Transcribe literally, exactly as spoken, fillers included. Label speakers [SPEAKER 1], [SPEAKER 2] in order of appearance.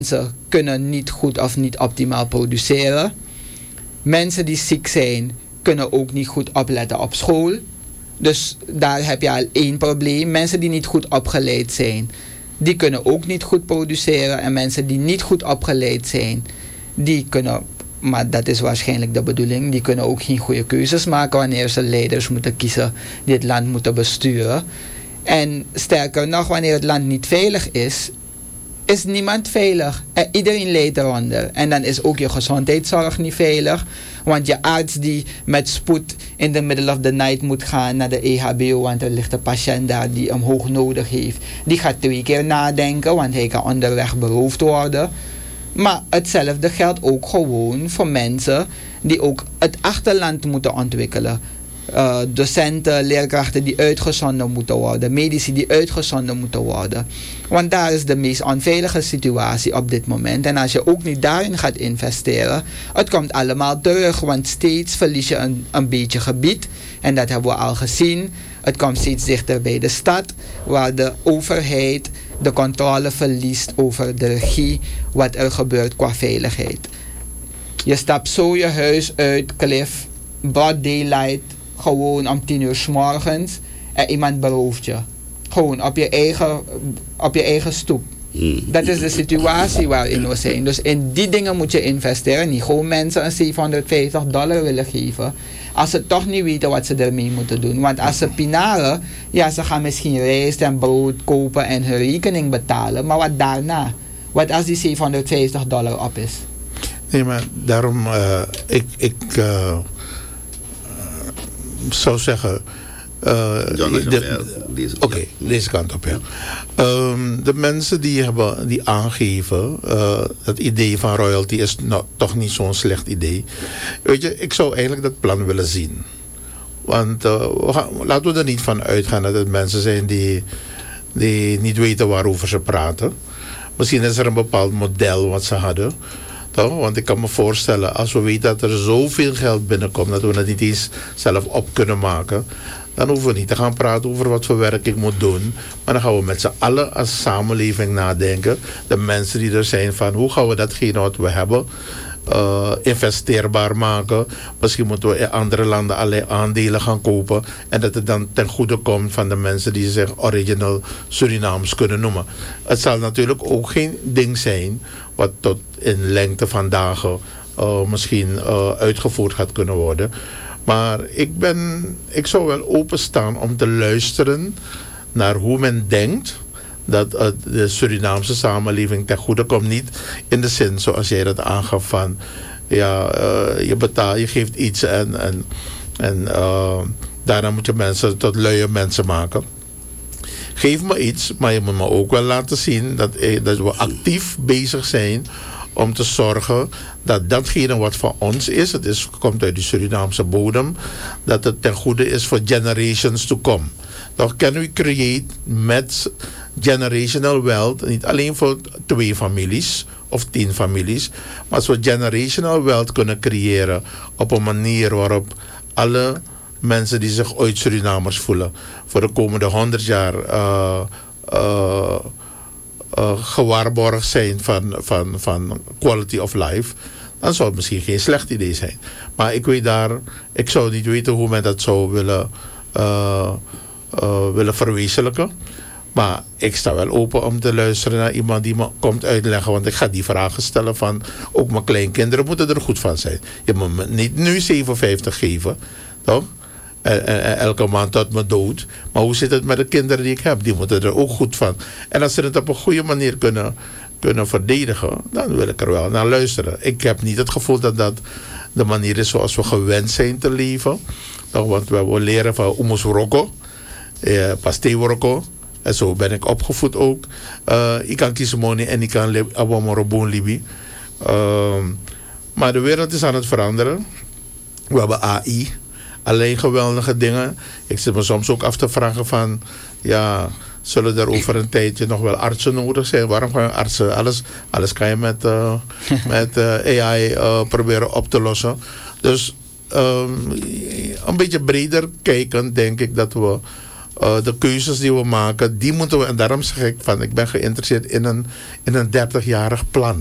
[SPEAKER 1] Mensen kunnen niet goed of niet optimaal produceren. Mensen die ziek zijn, kunnen ook niet goed opletten op school. Dus daar heb je al één probleem. Mensen die niet goed opgeleid zijn, die kunnen ook niet goed produceren. En mensen die niet goed opgeleid zijn, die kunnen, maar dat is waarschijnlijk de bedoeling, die kunnen ook geen goede keuzes maken wanneer ze leiders moeten kiezen die het land moeten besturen. En sterker nog, wanneer het land niet veilig is, is niemand veilig. En iedereen leidt eronder. En dan is ook je gezondheidszorg niet veilig. Want je arts die met spoed in the middle of the night moet gaan naar de E H B O, want er ligt een patiënt daar die hem hoog nodig heeft, die gaat twee keer nadenken, want hij kan onderweg beroofd worden. Maar hetzelfde geldt ook gewoon voor mensen die ook het achterland moeten ontwikkelen. Uh, docenten, leerkrachten die uitgezonden moeten worden, medici die uitgezonden moeten worden. Want daar is de meest onveilige situatie op dit moment. En als je ook niet daarin gaat investeren, het komt allemaal terug, want steeds verlies je een, een beetje gebied. En dat hebben we al gezien. Het komt steeds dichter bij de stad, waar de overheid de controle verliest over de regie, wat er gebeurt qua veiligheid. Je stapt zo je huis uit, Cliff, broad daylight, gewoon om tien uur 's morgens, en iemand berooft je. Gewoon op je eigen, op je eigen stoep. Dat is de situatie waarin we zijn. Dus in die dingen moet je investeren. Niet gewoon mensen een zevenhonderdvijftig dollar willen geven, als ze toch niet weten wat ze ermee moeten doen. Want als ze pinaren, ja, ze gaan misschien rijst en brood kopen en hun rekening betalen. Maar wat daarna? Wat als die zevenhonderdvijftig dollar op is?
[SPEAKER 2] Nee, maar daarom, uh, ik, ik uh, zou zeggen, Uh, de, Oké, okay, deze kant op, ja. Um, de mensen die, hebben, die aangeven, uh, het idee van royalty is nou, toch niet zo'n slecht idee. Weet je, ik zou eigenlijk dat plan willen zien. Want uh, we gaan, laten we er niet van uitgaan dat het mensen zijn die, die niet weten waarover ze praten. Misschien is er een bepaald model wat ze hadden. Toch? Want ik kan me voorstellen, als we weten dat er zoveel geld binnenkomt, dat we het niet eens zelf op kunnen maken, dan hoeven we niet te gaan praten over wat voor werk ik moet doen. Maar dan gaan we met z'n allen als samenleving nadenken. De mensen die er zijn van, hoe gaan we datgene wat we hebben uh, investeerbaar maken. Misschien moeten we in andere landen allerlei aandelen gaan kopen. En dat het dan ten goede komt van de mensen die zich original Surinaams kunnen noemen. Het zal natuurlijk ook geen ding zijn wat tot in lengte van dagen uh, misschien uh, uitgevoerd gaat kunnen worden. Maar ik, ben, ik zou wel openstaan om te luisteren naar hoe men denkt dat uh, de Surinaamse samenleving ten goede komt. Niet in de zin zoals jij dat aangaf van, ja, uh, je betaalt, je geeft iets en, en, en uh, daarna moet je mensen tot luie mensen maken. Geef me iets, maar je moet me ook wel laten zien dat, dat we actief bezig zijn om te zorgen dat datgene wat van ons is, het is, komt uit de Surinaamse bodem, dat het ten goede is voor generations to come. Dan can we create met generational wealth, niet alleen voor twee families of tien families, maar als we generational wealth kunnen creëren op een manier waarop alle mensen die zich ooit Surinamers voelen voor de komende honderd jaar uh, uh, uh, gewaarborgd zijn van, van, van quality of life, dan zou het misschien geen slecht idee zijn. Maar ik weet daar, ik zou niet weten hoe men dat zou willen, uh, uh, willen verwezenlijken. Maar ik sta wel open om te luisteren naar iemand die me komt uitleggen. Want ik ga die vragen stellen van, ook mijn kleinkinderen moeten er goed van zijn. Je moet me niet nu zevenenvijftig geven, toch? En, en, elke maand tot mijn dood. Maar hoe zit het met de kinderen die ik heb? Die moeten er ook goed van. En als ze het op een goede manier kunnen, kunnen verdedigen, dan wil ik er wel naar luisteren. Ik heb niet het gevoel dat dat de manier is zoals we gewend zijn te leven. Toch, want we leren van Umus Roko, eh, Paste Roko. En zo ben ik opgevoed ook. Uh, ik kan kiezen money en ik kan abomoroboon libi. Uh, maar de wereld is aan het veranderen. We hebben A I. Alleen geweldige dingen. Ik zit me soms ook af te vragen van, ja, zullen er over een tijdje nog wel artsen nodig zijn? Waarom gaan artsen? Alles, alles kan je met, uh, met uh, A I uh, proberen op te lossen. Dus um, een beetje breder kijken, denk ik dat we Uh, de keuzes die we maken, die moeten we, en daarom zeg ik van, ik ben geïnteresseerd in een, in een dertigjarig plan.